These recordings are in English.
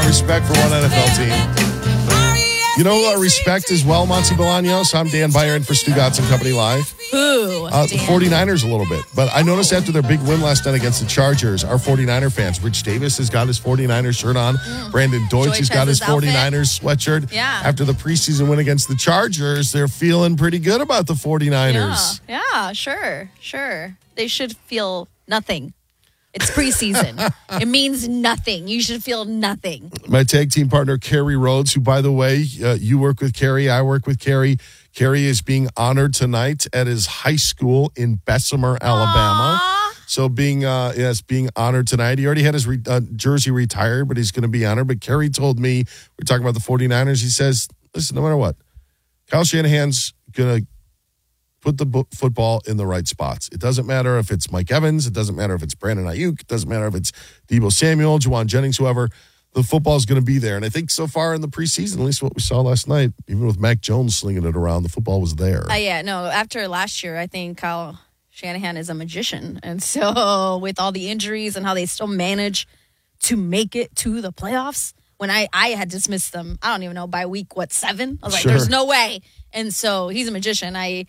respect for one NFL team. You know who I respect as well, Monty Bolaños? I'm Dan Byron for Stu Gatz and Company Live. Who? The 49ers a little bit. But I noticed after their big win last night against the Chargers, our 49er fans, Rich Davis has got his 49ers shirt on. Brandon Deutsch has got his 49ers sweatshirt. Yeah. After the preseason win against the Chargers, they're feeling pretty good about the 49ers. Yeah, sure. They should feel nothing. It's preseason. It means nothing. You should feel nothing. My tag team partner, Kerry Rhodes, who, by the way, you work with Kerry, I work with Kerry. Kerry is being honored tonight at his high school in Bessemer, Alabama. Aww. So being honored tonight. He already had his jersey retired, but he's going to be honored. But Kerry told me, we're talking about the 49ers, he says, listen, no matter what, Kyle Shanahan's going to put the football in the right spots. It doesn't matter if it's Mike Evans. It doesn't matter if it's Brandon Ayuk. It doesn't matter if it's Deebo Samuel, Juwan Jennings, whoever. The football is going to be there. And I think so far in the preseason, at least what we saw last night, even with Mac Jones slinging it around, the football was there. After last year, I think Kyle Shanahan is a magician. And so with all the injuries and how they still manage to make it to the playoffs, when I had dismissed them, I don't even know, by week, 7? I was like, there's no way. And so he's a magician. I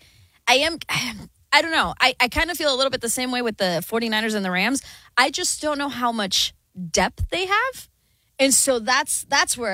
don't know. I kind of feel a little bit the same way with the 49ers and the Rams. I just don't know how much depth they have. And so that's where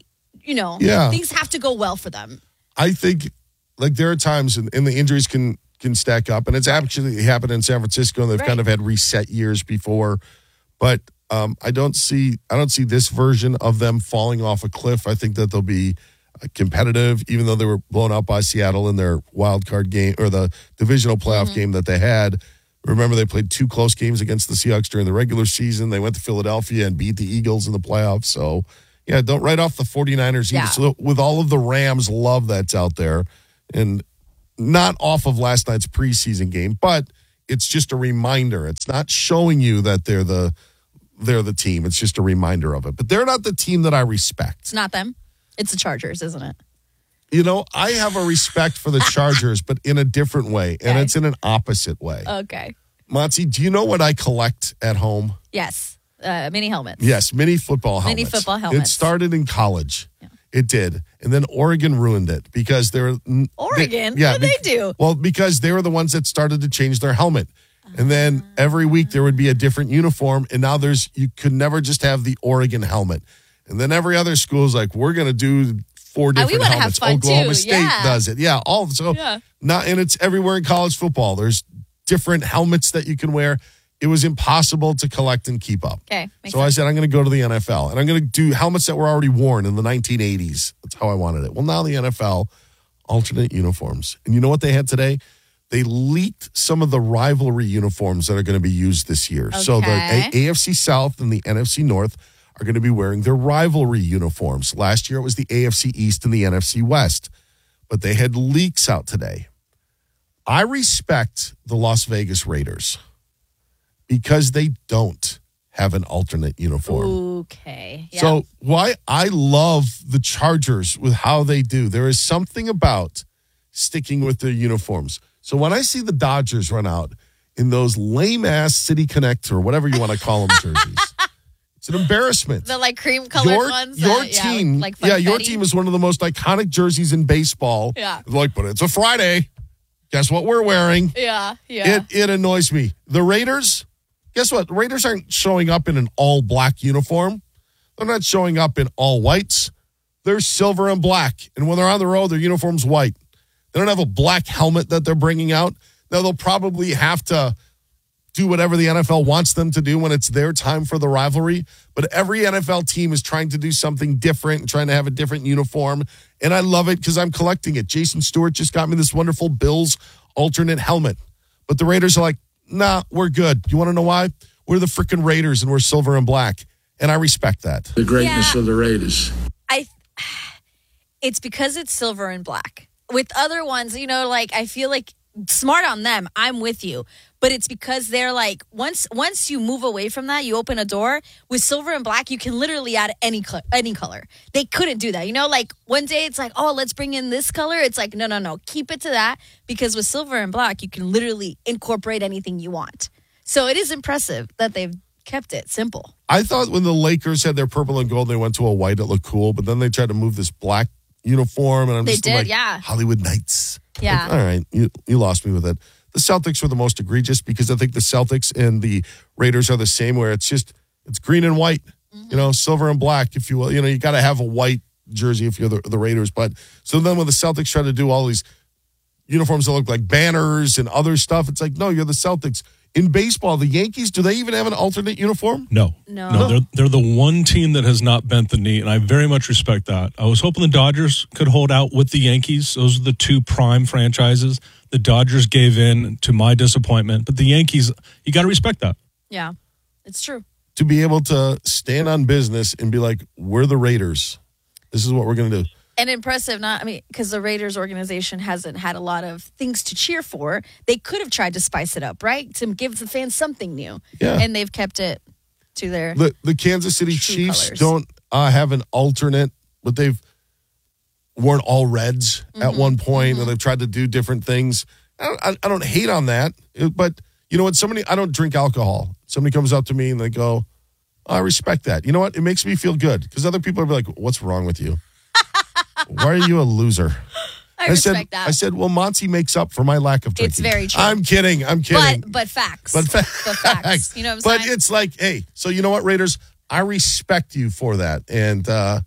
things have to go well for them. I think, there are times, and the injuries can stack up, and it's actually happened in San Francisco, and they've kind of had reset years before. But I don't see this version of them falling off a cliff. I think that they'll be competitive, even though they were blown out by Seattle in their wild card game or the divisional playoff game that they had. Remember, they played 2 close games against the Seahawks during the regular season. They went to Philadelphia and beat the Eagles in the playoffs. So, yeah, don't write off the 49ers either. So with all of the Rams love that's out there, and not off of last night's preseason game, but it's just a reminder. It's not showing you that they're the team. It's just a reminder of it. But they're not the team that I respect. It's not them. It's the Chargers, isn't it? I have a respect for the Chargers, but in a different way, and it's in an opposite way. Okay. Monty, do you know what I collect at home? Yes. Mini helmets. Yes, mini football helmets. Mini football helmets. It started in college. Yeah. It did. And then Oregon ruined it because Oregon? What did they do? Well, because they were the ones that started to change their helmet. And then every week there would be a different uniform, and now you could never just have the Oregon helmet. And then every other school is like, we're going to do 4 different helmets. Have fun Oklahoma too. State does it. Yeah, and it's everywhere in college football. There's different helmets that you can wear. It was impossible to collect and keep up. Okay. So I said, I'm going to go to the NFL, and I'm going to do helmets that were already worn in the 1980s. That's how I wanted it. Well, now the NFL, alternate uniforms. And you know what they had today? They leaked some of the rivalry uniforms that are going to be used this year. Okay. So the AFC South and the NFC North are going to be wearing their rivalry uniforms. Last year, it was the AFC East and the NFC West. But they had leaks out today. I respect the Las Vegas Raiders because they don't have an alternate uniform. Okay. Yeah. So why I love the Chargers with how they do. There is something about sticking with their uniforms. So when I see the Dodgers run out in those lame-ass City Connect or whatever you want to call them jerseys, it's an embarrassment. The cream-colored ones. Your team, your team is one of the most iconic jerseys in baseball. Yeah. But it's a Friday. Guess what we're wearing? Yeah. It annoys me. The Raiders, guess what? The Raiders aren't showing up in an all-black uniform. They're not showing up in all whites. They're silver and black. And when they're on the road, their uniform's white. They don't have a black helmet that they're bringing out. Now, they'll probably have to do whatever the NFL wants them to do when it's their time for the rivalry. But every NFL team is trying to do something different and trying to have a different uniform. And I love it because I'm collecting it. Jason Stewart just got me this wonderful Bills alternate helmet. But the Raiders are like, nah, we're good. You want to know why? We're the freaking Raiders and we're silver and black. And I respect that. The greatness of the Raiders. It's because it's silver and black. With other ones, I feel like smart on them. I'm with you. But it's because they're once you move away from that, you open a door. With silver and black, you can literally add any color. They couldn't do that. One day it's like, oh, let's bring in this color. It's like, no. Keep it to that. Because with silver and black, you can literally incorporate anything you want. So it is impressive that they've kept it simple. I thought when the Lakers had their purple and gold, they went to a white, it looked cool, but then they tried to move this black uniform, and I'm just like, Hollywood Knights. Yeah. Like, all right, you lost me with it. The Celtics were the most egregious because I think the Celtics and the Raiders are the same, where it's green and white, silver and black, if you will. You got to have a white jersey if you're the Raiders. But so then when the Celtics try to do all these uniforms that look like banners and other stuff, it's like, no, you're the Celtics. In baseball, the Yankees, do they even have an alternate uniform? No. They're the one team that has not bent the knee, and I very much respect that. I was hoping the Dodgers could hold out with the Yankees. Those are the two prime franchises. The Dodgers gave in to my disappointment, but the Yankees, you got to respect that. Yeah, it's true. To be able to stand on business and be like, we're the Raiders. This is what we're going to do. And impressive, because the Raiders organization hasn't had a lot of things to cheer for. They could have tried to spice it up, right? To give the fans something new. Yeah. And they've kept it to their The Kansas City Chiefs colors. don't have an alternate, but they've worn all reds at one point, and they've tried to do different things. I don't hate on that, but you know what? I don't drink alcohol. Somebody comes up to me and they go, I respect that. You know what? It makes me feel good because other people are like, what's wrong with you? Why are you a loser? I respect that. I said, well, Monty makes up for my lack of drinking. It's very true. I'm kidding. But facts. But facts. You know what I'm saying? But it's like, hey, so you know what, Raiders? I respect you for that. And,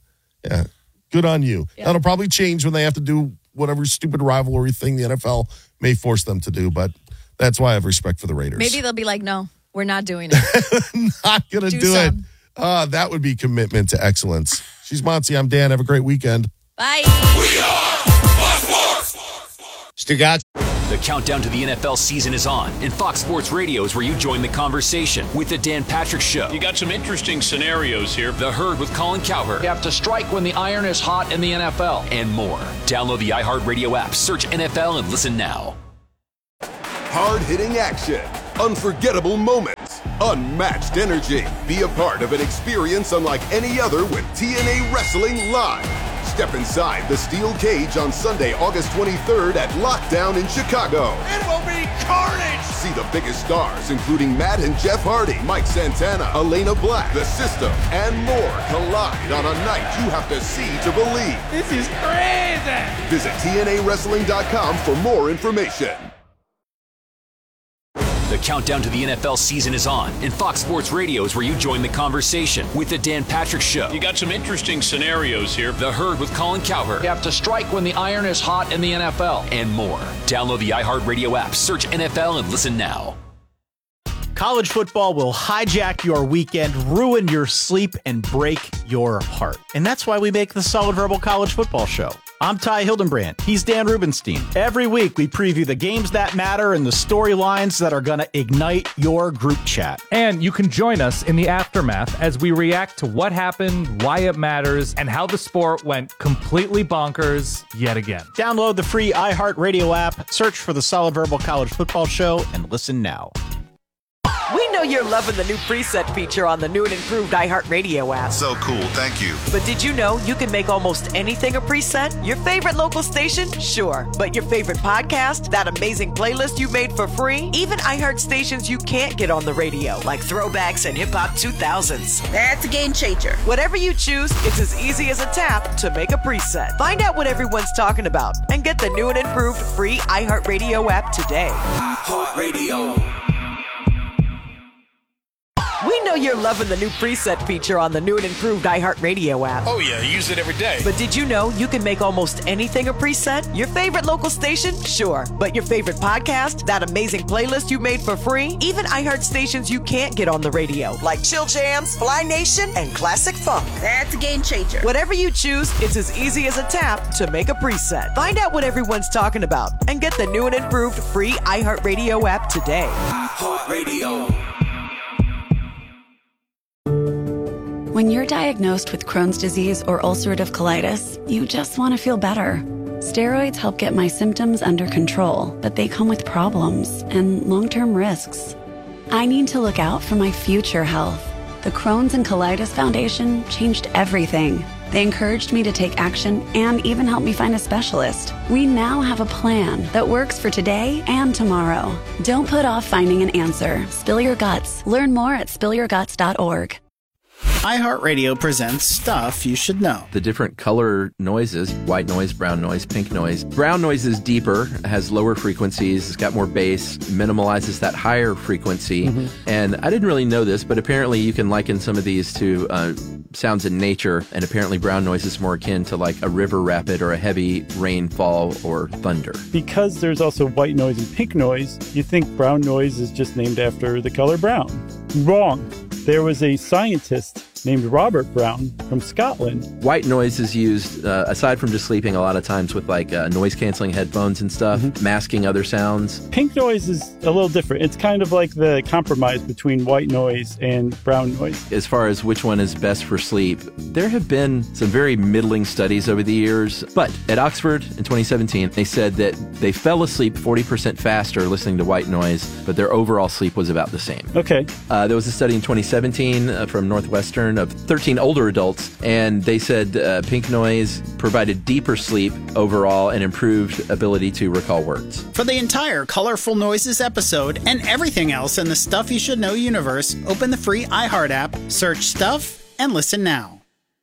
good on you. Yeah. That'll probably change when they have to do whatever stupid rivalry thing the NFL may force them to do. But that's why I have respect for the Raiders. Maybe they'll be like, no, we're not doing it. Not going to do it. That would be commitment to excellence. She's Monty. I'm Dan. Have a great weekend. Bye. We are Fox Sports. Stugat. The countdown to the NFL season is on, and Fox Sports Radio is where you join the conversation with the Dan Patrick Show. You got some interesting scenarios here. The Herd with Colin Cowherd. You have to strike when the iron is hot in the NFL. And more. Download the iHeartRadio app, search NFL, and listen now. Hard-hitting action, unforgettable moments, unmatched energy. Be a part of an experience unlike any other with TNA Wrestling Live. Step inside the steel cage on Sunday, August 23rd at Lockdown in Chicago. It will be carnage! See the biggest stars, including Matt and Jeff Hardy, Mike Santana, Elena Black, The System, and more collide on a night you have to see to believe. This is crazy! Visit TNAWrestling.com for more information. The countdown to the NFL season is on, and Fox Sports Radio is where you join the conversation with the Dan Patrick Show. You got some interesting scenarios here. The Herd with Colin Cowherd. You have to strike when the iron is hot in the NFL. And more. Download the iHeartRadio app, search NFL, and listen now. College football will hijack your weekend, ruin your sleep, and break your heart. And that's why we make the Solid Verbal College Football Show. I'm Ty Hildenbrand. He's Dan Rubenstein. Every week, we preview the games that matter and the storylines that are going to ignite your group chat. And you can join us in the aftermath as we react to what happened, why it matters, and how the sport went completely bonkers yet again. Download the free iHeartRadio app, search for the Solid Verbal College Football Show, and listen now. We know you're loving the new preset feature on the new and improved iHeartRadio app. So cool, thank you. But did you know you can make almost anything a preset? Your favorite local station? Sure. But your favorite podcast? That amazing playlist you made for free? Even iHeart stations you can't get on the radio, like throwbacks and hip-hop 2000s. That's a game changer. Whatever you choose, it's as easy as a tap to make a preset. Find out what everyone's talking about and get the new and improved free iHeartRadio app today. iHeartRadio. We know you're loving the new preset feature on the new and improved iHeartRadio app. Oh yeah, I use it every day. But did you know you can make almost anything a preset? Your favorite local station? Sure. But your favorite podcast? That amazing playlist you made for free? Even iHeart stations you can't get on the radio, like Chill Jams, Fly Nation, and Classic Funk. That's a game changer. Whatever you choose, it's as easy as a tap to make a preset. Find out what everyone's talking about and get the new and improved free iHeartRadio app today. iHeartRadio. When you're diagnosed with Crohn's disease or ulcerative colitis, you just want to feel better. Steroids help get my symptoms under control, but they come with problems and long-term risks. I need to look out for my future health. The Crohn's and Colitis Foundation changed everything. They encouraged me to take action and even helped me find a specialist. We now have a plan that works for today and tomorrow. Don't put off finding an answer. Spill your guts. Learn more at spillyourguts.org. iHeartRadio presents Stuff You Should Know. The different color noises, white noise, brown noise, pink noise. Brown noise is deeper, has lower frequencies, it's got more bass, minimalizes that higher frequency. And I didn't really know this, but apparently you can liken some of these to sounds in nature, and apparently brown noise is more akin to like a river rapid or a heavy rainfall or thunder. Because there's also white noise and pink noise, you think brown noise is just named after the color brown. Wrong. There was a scientist named Robert Brown from Scotland. White noise is used, aside from just sleeping, a lot of times with like noise-canceling headphones and stuff, masking other sounds. Pink noise is a little different. It's kind of like the compromise between white noise and brown noise. As far as which one is best for sleep, there have been some very middling studies over the years. But at Oxford in 2017, they said that they fell asleep 40% faster listening to white noise, but their overall sleep was about the same. Okay. There was a study in 2017 from Northwestern of 13 older adults, and they said pink noise provided deeper sleep overall and improved ability to recall words. For the entire Colorful Noises episode and everything else in the Stuff You Should Know universe, open the free iHeart app, search Stuff, and listen now.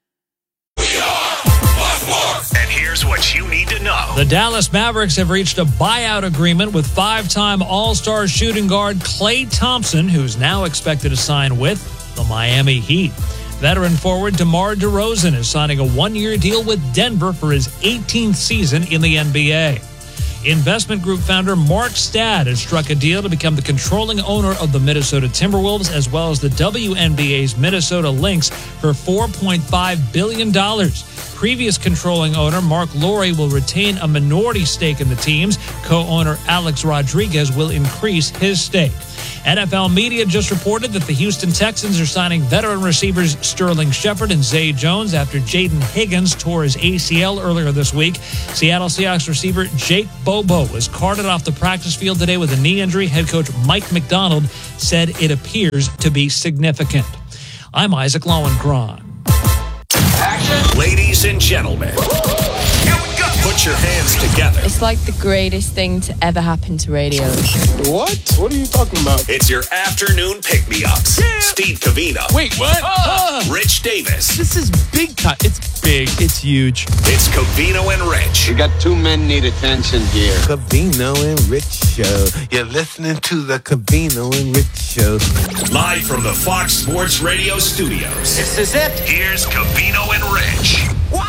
And here's what you need to know. The Dallas Mavericks have reached a buyout agreement with five-time All-Star shooting guard Klay Thompson, who's now expected to sign with the Miami Heat. Veteran forward DeMar DeRozan is signing a one-year deal with Denver for his 18th season in the NBA. Investment group founder Mark Stad has struck a deal to become the controlling owner of the Minnesota Timberwolves as well as the WNBA's Minnesota Lynx for $4.5 billion. Previous controlling owner Mark Lowry will retain a minority stake in the teams. Co-owner Alex Rodriguez will increase his stake. NFL media just reported that the Houston Texans are signing veteran receivers Sterling Shepard and Zay Jones after Jaden Higgins tore his ACL earlier this week. Seattle Seahawks receiver Jake Bobo was carted off the practice field today with a knee injury. Head coach Mike McDonald said it appears to be significant. I'm Isaac Lowenkron. Action. Ladies and gentlemen, here we go. Put your hands together. It's like the greatest thing to ever happen to radio. What? What are you talking about? It's your afternoon pick-me-ups. Yeah. Steve Covino. Wait, what? Rich Davis. This is big time. It's big. It's huge. It's Covino and Rich. We got two men need attention here. Covino and Rich Show. You're listening to the Covino and Rich Show. Live from the Fox Sports Radio studios. This is it. Here's Covino and Rich.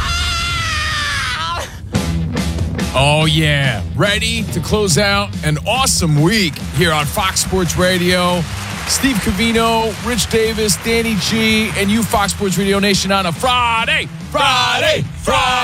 Oh, yeah. Ready to close out an awesome week here on Fox Sports Radio. Steve Covino, Rich Davis, Danny G, and you, Fox Sports Radio Nation, on a Friday. Let's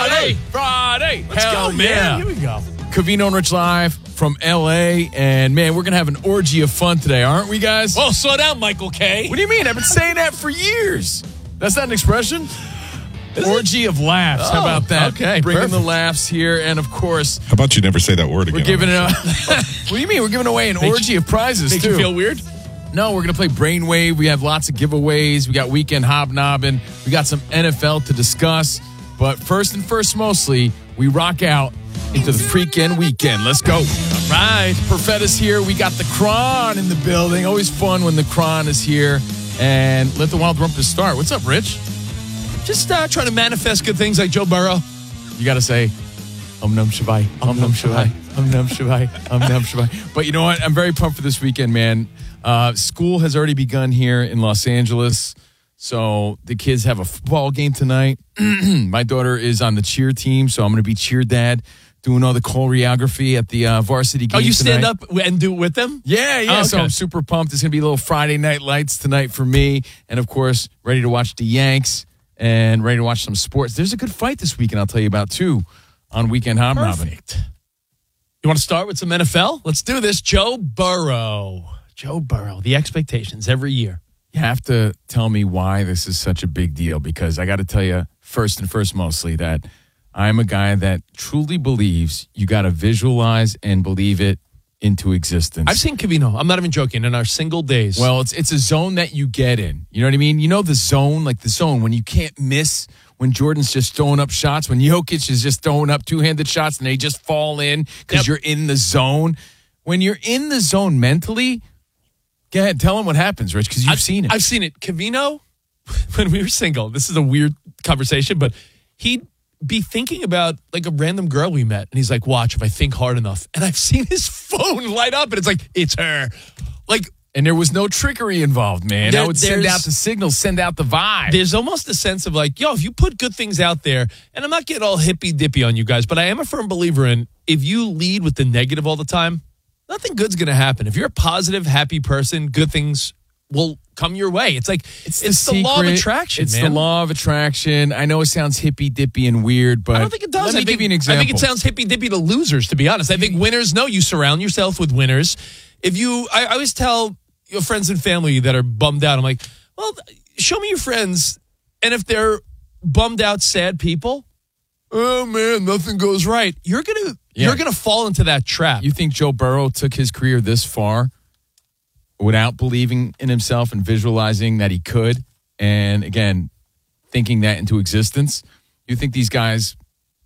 Hell go, man. Yeah. Here we go. Covino and Rich live from L.A. And, man, we're going to have an orgy of fun today, aren't we, guys? Well, slow down, Michael K. What do you mean? I've been saying that for years. That's not an expression? Orgy of laughs. How about that? Okay, Bringing perfect. the laughs here. And, of course, How about you never say that word again? we're giving what do you mean? We're giving away an orgy of prizes, Make too. you feel weird? No, we're going to play Brainwave. We have lots of giveaways. We got Weekend Hobnobbing. We got some NFL to discuss. But first and first, mostly, we rock out into the freaking weekend. Let's go. All right. Perfetta's here. We got the Cron in the building. Always fun when the Cron is here. And let the Wild Rumpus start. What's up, Rich? Just trying to manifest good things like Joe Burrow. You got to say, Num Shavai, Num Shavai, Num Shavai, Num Shavai. But you know what? I'm very pumped for this weekend, man. School has already begun here in Los Angeles. So the kids have a football game tonight. My daughter is on the cheer team, so I'm going to be cheer dad, doing all the choreography at the varsity game. Oh, you stand tonight. up and do it with them? Yeah. Oh, okay. So I'm super pumped. It's going to be a little Friday Night Lights tonight for me. And, of course, ready to watch the Yanks and ready to watch some sports. There's a good fight this weekend I'll tell you about, too, on Weekend Hobnobbing. Perfect. You want to start with some NFL? Let's do this. Joe Burrow, the expectations every year. You have to tell me why this is such a big deal, because I got to tell you, first and first, mostly, that I'm a guy that truly believes you got to visualize and believe it into existence. I've seen Covino. I'm not even joking. In our single days. Well, it's a zone that you get in. You know what I mean? You know the zone, when you can't miss, when Jordan's just throwing up shots, when Jokic is just throwing up two-handed shots and they just fall in because you're in the zone. When you're in the zone mentally, go ahead, tell them what happens, Rich, because you've seen it. I've seen it. Covino, when we were single, this is a weird conversation, but he'd be thinking about like a random girl we met. And he's like, watch if I think hard enough. And I've seen his phone light up and it's like, it's her. Like, and there was no trickery involved, man. I would send out the signal, send out the vibe. There's almost a sense of like, yo, if you put good things out there, and I'm not getting all hippy-dippy on you guys, but I am a firm believer in if you lead with the negative all the time, nothing good's going to happen. If you're a positive, happy person, good things will come your way. It's like, it's the law of attraction, It's man. the law of attraction. I know it sounds hippy-dippy and weird, but I don't think it does. Let me give you an example. I think it sounds hippy-dippy to losers, to be honest. I think winners know you surround yourself with winners. I always tell your friends and family that are bummed out, I'm like, well, show me your friends. And if they're bummed out, sad people, oh man, nothing goes right. You're gonna fall into that trap. You think Joe Burrow took his career this far without believing in himself and visualizing that he could, and again, thinking that into existence? You think these guys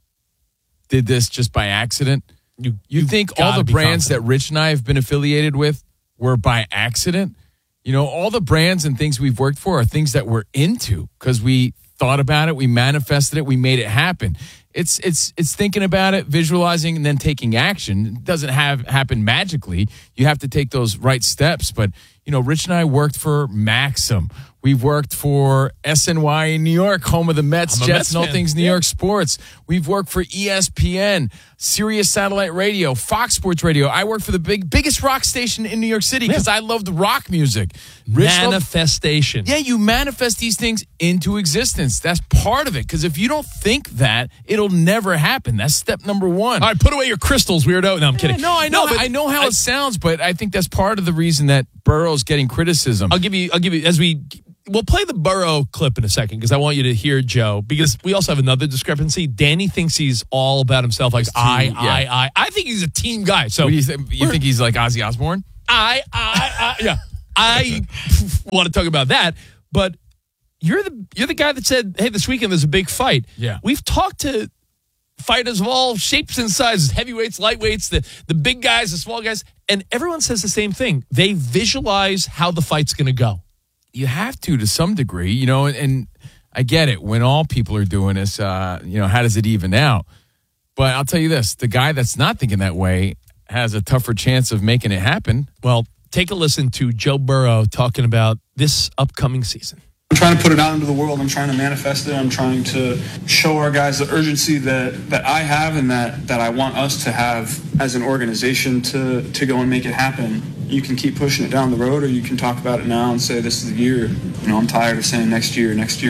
did this just by accident? You think all the brands that Rich and I have been affiliated with were by accident? You know, all the brands and things we've worked for are things that we're into because we thought about it, we manifested it, we made it happen. It's thinking about it, visualizing, and then taking action. It doesn't happen magically. You have to take those right steps. But, you know, Rich and I worked for Maxim. We've worked for SNY in New York, home of the Mets, Jets, and all things New York sports. We've worked for ESPN, Sirius Satellite Radio, Fox Sports Radio. I worked for the biggest rock station in New York City because I loved rock music. Manifestation. Yeah, you manifest these things into existence. That's part of it. Because if you don't think that, it'll never happen. That's step number one. All right, put away your crystals, weirdo. No, I'm kidding. No, I know. I know how it sounds, but I think that's part of the reason that Burrow's getting criticism. I'll give you we'll play the Burrow clip in a second because I want you to hear Joe, because we also have another discrepancy. Danny thinks he's all about himself, like I. I think he's a team guy. So you think he's like Ozzy Osbourne? Yeah. I want to talk about that, but you're the guy that said, hey, this weekend there's a big fight. Yeah. We've talked to fighters of all shapes and sizes, heavyweights, lightweights, the big guys, the small guys, and everyone says the same thing. They visualize how the fight's going to go. You have to some degree, you know, and I get it. When all people are doing this, how does it even out? But I'll tell you this, the guy that's not thinking that way has a tougher chance of making it happen. Well, take a listen to Joe Burrow talking about this upcoming season. I'm trying to put it out into the world. I'm trying to manifest it. I'm trying to show our guys the urgency that I have and that I want us to have as an organization to go and make it happen. You can keep pushing it down the road, or you can talk about it now and say, this is the year. You know, I'm tired of saying next year. This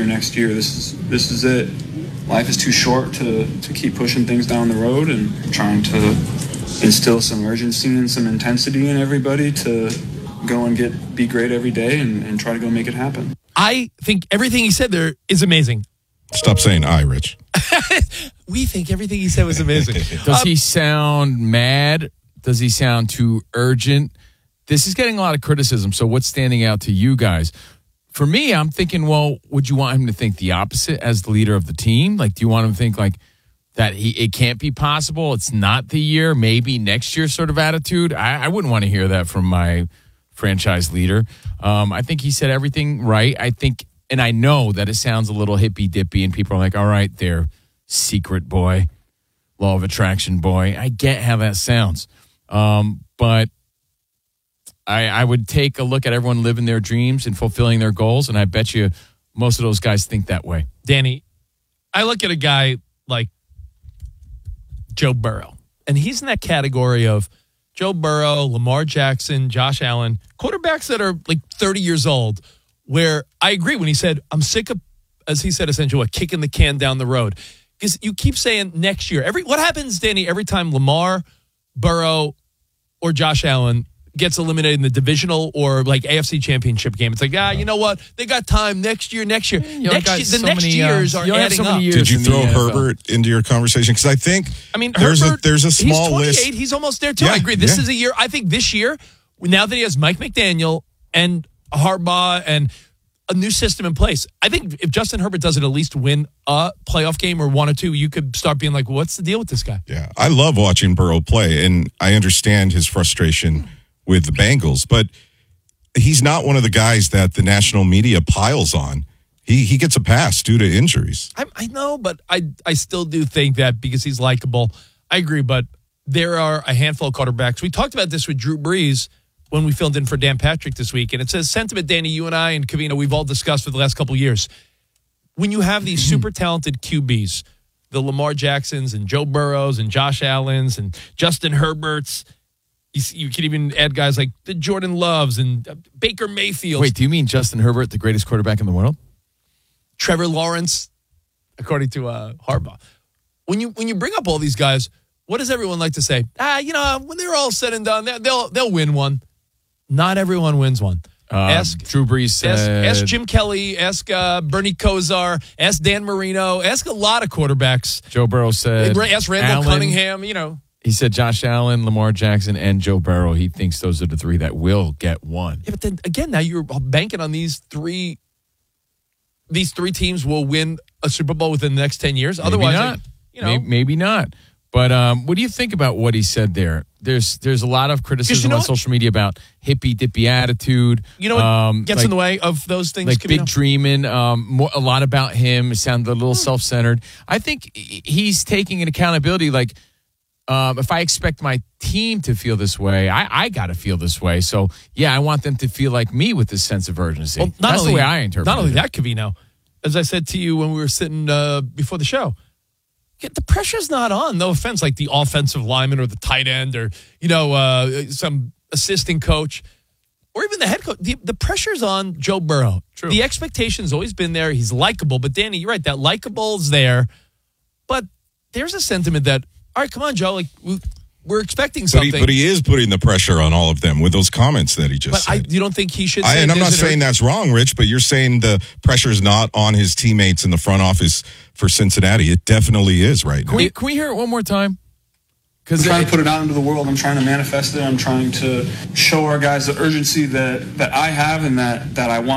is it. Life is too short to keep pushing things down the road, and trying to instill some urgency and some intensity in everybody to go and be great every day and try to go make it happen. I think everything he said there is amazing. Stop saying I, Rich. We think everything he said was amazing. Does he sound mad? Does he sound too urgent? This is getting a lot of criticism. So what's standing out to you guys? For me, I'm thinking, well, would you want him to think the opposite as the leader of the team? Like, do you want him to think like that it can't be possible? It's not the year, maybe next year sort of attitude? I wouldn't want to hear that from my franchise leader. I think he said everything right. I think, and I know that it sounds a little hippy-dippy, and people are like, all right, there, secret boy, law of attraction boy. I get how that sounds. But I would take a look at everyone living their dreams and fulfilling their goals, and I bet you most of those guys think that way. Danny, I look at a guy like Joe Burrow, and he's in that category of Joe Burrow, Lamar Jackson, Josh Allen, quarterbacks that are like 30 years old, where I agree when he said, I'm sick of, as he said, essentially, kicking the can down the road. Because you keep saying next year. What happens, Danny, every time Lamar, Burrow, or Josh Allen gets eliminated in the divisional or like AFC championship game? It's like, you know what? They got time next year. The next years are adding up. Did you throw Herbert into your conversation? Because I think there's a small he's 28, list. He's almost there too. Yeah, I agree. This is a year. I think this year, now that he has Mike McDaniel and Harbaugh and a new system in place, I think if Justin Herbert doesn't at least win a playoff game or one or two, you could start being like, what's the deal with this guy? Yeah, I love watching Burrow play, and I understand his frustration with the Bengals, but he's not one of the guys that the national media piles on. he gets a pass due to injuries. I know, but I still do think that because he's likable. I agree, but there are a handful of quarterbacks. We talked about this with Drew Brees when we filled in for Dan Patrick this week, and it's a sentiment, Danny, you and I and Covino, we've all discussed for the last couple of years. When you have these super talented QBs, the Lamar Jacksons and Joe Burrows and Josh Allens and Justin Herberts, you can even add guys like the Jordan Loves and Baker Mayfield. Wait, do you mean Justin Herbert, the greatest quarterback in the world? Trevor Lawrence, according to Harbaugh. When you bring up all these guys, what does everyone like to say? When they're all said and done, they'll win one. Not everyone wins one. Ask Drew Brees said, ask Jim Kelly, ask Bernie Kosar, ask Dan Marino, ask a lot of quarterbers. Joe Burrow said, ask Randall Cunningham, He said Josh Allen, Lamar Jackson, and Joe Burrow. He thinks those are the three that will get one. Yeah, but then again, now you're banking on these three teams will win a Super Bowl within the next 10 years. Otherwise, maybe not. But what do you think about what he said there? There's a lot of criticism on social media about hippy dippy attitude. You know what gets in the way of those things? Like big dreaming. A lot about him. It sounded a little self-centered. I think he's taking an accountability. Like if I expect my team to feel this way, I got to feel this way. So yeah, I want them to feel like me with this sense of urgency. Well, that's the way I interpret it. Not only that, Covino, as I said to you when we were sitting before the show. The pressure's not on. No offense, like the offensive lineman or the tight end or, some assistant coach or even the head coach. The pressure's on Joe Burrow. True. The expectation's always been there. He's likable. But, Danny, you're right. That likable's there. But there's a sentiment that, all right, come on, Joe. Like, we're expecting something. But he is putting the pressure on all of them with those comments that he just said. You don't think he should say and I'm not saying that's wrong, Rich, but you're saying the pressure's not on his teammates in the front office for Cincinnati. It definitely is right now. Can we hear it one more time? I'm trying to put it out into the world. I'm trying to manifest it. I'm trying to show our guys the urgency that I have and that I want